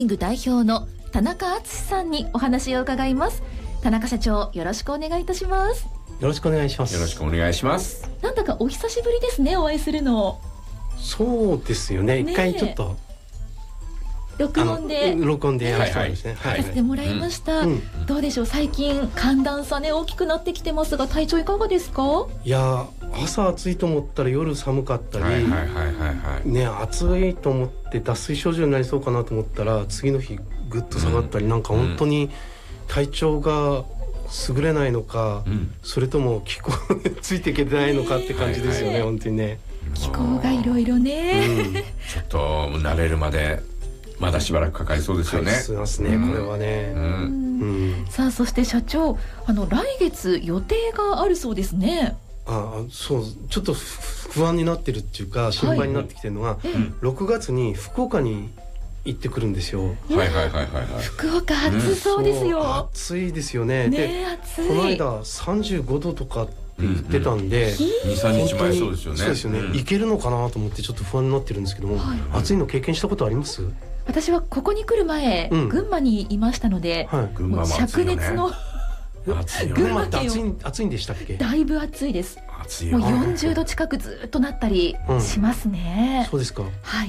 代表の田中敦さんにお話を伺います。田中社長、よろしくお願いいたします。 よろしくお願いします。 よろしくお願いします。 なんだかお久しぶりですね、お会いするの。 そうですよね。一回ちょっと録音でやらせてもらいますね。 やらせてもらいました。どうでしょう、最近寒暖差ね大きくなってきてますが、体調いかがですか？ いや、朝暑いと思ったら夜寒かったりね、暑いと思って脱水症状になりそうかなと思ったら次の日ぐっと下がったり、なんか本当に体調が優れないのか、それとも気候についていけてないのかって感じですよね、本当にね。 気候がいろいろね、 ちょっと慣れるまでまだしばらくかかりそうですよね。 そうですね、これはね。 さあ、そして社長、来月予定があるそうですね。 そう、ちょっと不安になってるっていうか心配になってきてるのが、6月に福岡に行ってくるんですよ。 福岡暑そうですよ。 暑いですよね。で、この間35度とかって言ってたんで、 2、3日前そうですよね。 そうですよね。行けるのかなと思ってちょっと不安になってるんですけども、暑いの経験したことあります？ 私はここに来る前、群馬にいましたので、灼熱の群馬って暑いんでしたっけ？ だいぶ暑いです。もう40度近くずっとなったりしますね。 そうですか。 はい。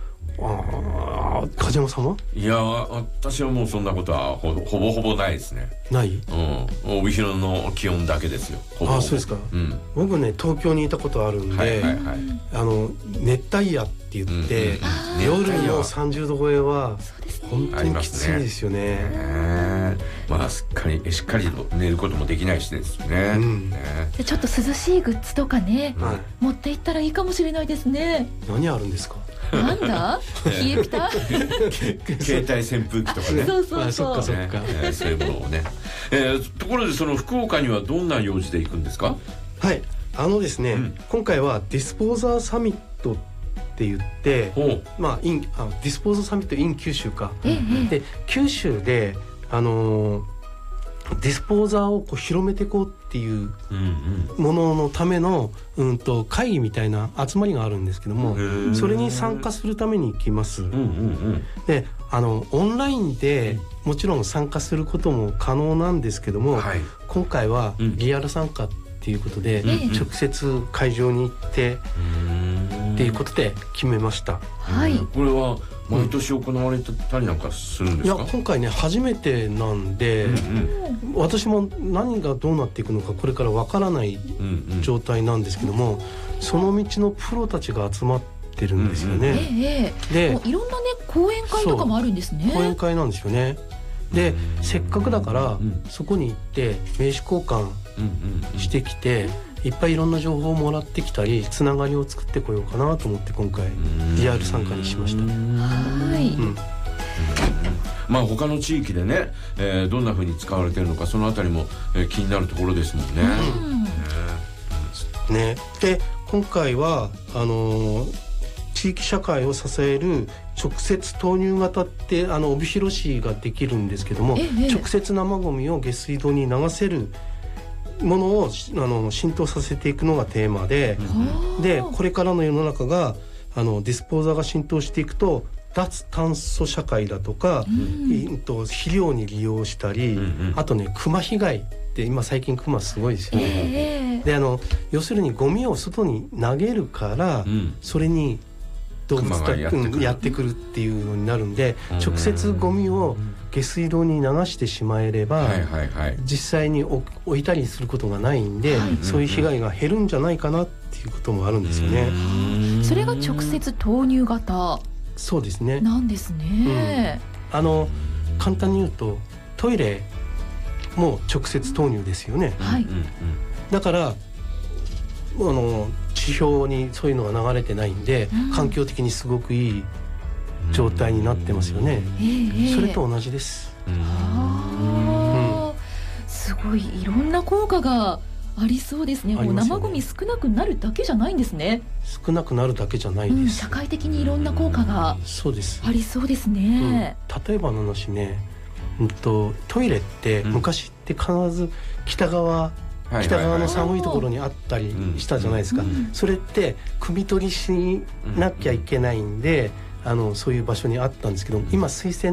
梶山さんは？ いや、私はもうそんなことはほぼほぼないですね。 ない？ 帯広の気温だけですよ。 そうですか。僕ね、東京にいたことあるんで、熱帯夜って言って夜の30度超えは本当にきついですよね。 まあしっかり寝ることもできないしですね。 ちょっと涼しいグッズとかね、持って行ったらいいかもしれないですね。 何あるんですか？ なんだ？冷えピタ？ 携帯扇風機とかね。 そっか。 そういうものをね。ところで、その福岡にはどんな用事で行くんですか？ はい、ですね、今回はディスポーザーサミットって言って、ディスポーザーサミット in 九州か。で、九州でディスポーザーを広めていこうっていうもののための会議みたいな集まりがあるんですけども、それに参加するために行きます。で、オンラインでもちろん参加することも可能なんですけども、今回はリアル参加っていうことで、直接会場に行ってっていうことで決めました。 これは毎年行われたりなんかするんですか？いや、 今回ね初めてなんで、私も何がどうなっていくのかこれからわからない状態なんですけども、その道のプロたちが集まってるんですよね。 で、いろんなね講演会とかもあるんですね。 講演会なんですよね。で、せっかくだからそこに行って名刺交換してきて、いっぱいいろんな情報をもらってきたり、つながりを作ってこようかなと思って今回リアル参加にしました。 まあ他の地域でね、どんな風に使われているのか、そのあたりも気になるところですもんね。 で、今回は地域社会を支える直接投入型って帯広市ができるんですけども、直接生ゴミを下水道に流せるものを浸透させていくのがテーマで、これからの世の中がディスポーザーが浸透していくと、脱炭素社会だとか、肥料に利用したり、あとね、クマ被害って今最近クマすごいですよね。で、要するにゴミを外に投げるから、それに動物がやってくるっていうのになるんで、直接ゴミを下水道に流してしまえれば、実際に置いたりすることがないんで、そういう被害が減るんじゃないかなっていうこともあるんですよね。 それが直接投入型。 そうですね。 なんですね。 簡単に言うとトイレも直接投入ですよね。だから地表にそういうのが流れてないんで、環境的にすごくいい状態になってますよね。それと同じです。 すごいいろんな効果がありそうですね。もう生ゴミ少なくなるだけじゃないんですね。 少なくなるだけじゃないです。 社会的にいろんな効果がありそうですね。 例えばの話ね、トイレって昔って必ず北側の寒いところにあったりしたじゃないですか。それって汲み取りしなきゃいけないんで、そういう場所にあったんですけど、今水洗